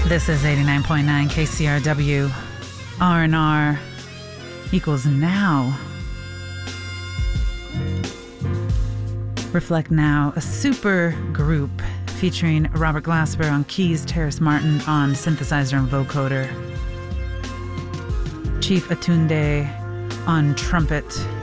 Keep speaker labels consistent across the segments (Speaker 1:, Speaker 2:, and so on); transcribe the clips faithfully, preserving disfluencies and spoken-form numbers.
Speaker 1: This is eighty-nine point nine K C R W. R and R equals now. Reflect Now, a super group featuring Robert Glasper on keys, Terrace Martin on synthesizer and vocoder, Chief Atunde on trumpet,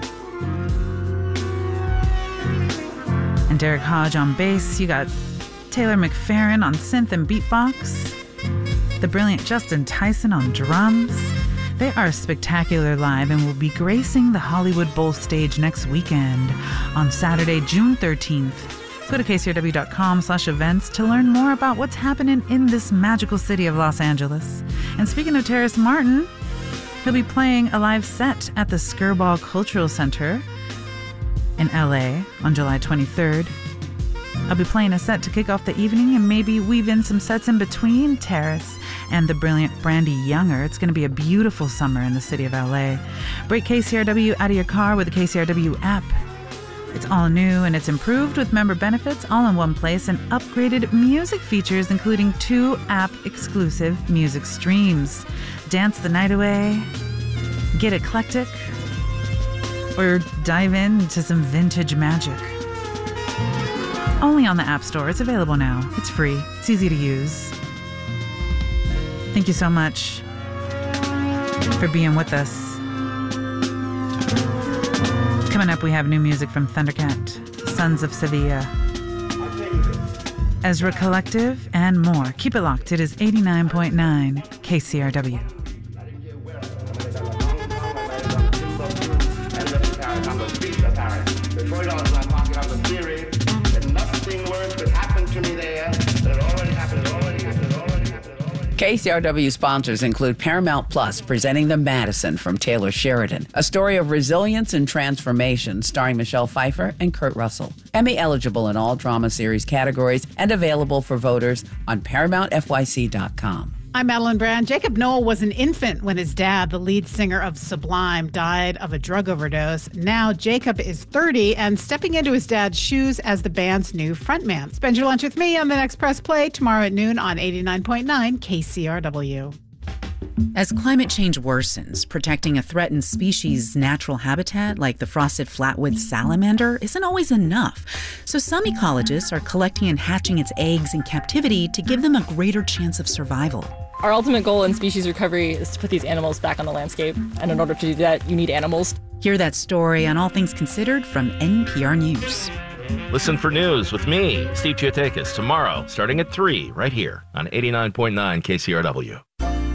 Speaker 1: and Derek Hodge on bass. You got Taylor McFerrin on synth and beatbox, the brilliant Justin Tyson on drums. They are spectacular live and will be gracing the Hollywood Bowl stage next weekend on Saturday, June thirteenth. Go to K C R W dot com slash events to learn more about what's happening in this magical city of Los Angeles. And speaking of Terrace Martin, he'll be playing a live set at the Skirball Cultural Center in L A on July twenty-third. I'll be playing a set to kick off the evening and maybe weave in some sets in between Terrace and the brilliant Brandy Younger. It's going to be a beautiful summer in the city of L A. Break K C R W out of your car with the K C R W app. It's all new and it's improved with member benefits all in one place and upgraded music features, including two app-exclusive music streams. Dance the night away, get eclectic, or dive into some vintage magic. Only on the App Store. It's available now. It's free. It's easy to use. Thank you so much for being with us. Coming up, we have new music from Thundercat, Sons of Sevilla, Ezra Collective, and more. Keep it locked. It is eighty-nine point nine K C R W.
Speaker 2: K C R W sponsors include Paramount Plus, presenting The Madison from Taylor Sheridan, a story of resilience and transformation starring Michelle Pfeiffer and Kurt Russell. Emmy eligible in all drama series categories and available for voters on paramount f y c dot com.
Speaker 3: I'm Madeline Brand. Jacob Noel was an infant when his dad, the lead singer of Sublime, died of a drug overdose. Now Jacob is thirty and stepping into his dad's shoes as the band's new frontman. Spend your lunch with me on the next Press Play tomorrow at noon on eighty-nine point nine K C R W.
Speaker 4: As climate change worsens, protecting a threatened species' natural habitat like the frosted flatwood salamander isn't always enough. So some ecologists are collecting and hatching its eggs in captivity to give them a greater chance of survival.
Speaker 5: Our ultimate goal in species recovery is to put these animals back on the landscape. And in order to do that, you need animals.
Speaker 4: Hear that story on All Things Considered from N P R News.
Speaker 6: Listen for news with me, Steve Chiotakis, tomorrow starting at three right here on eighty-nine point nine K C R W.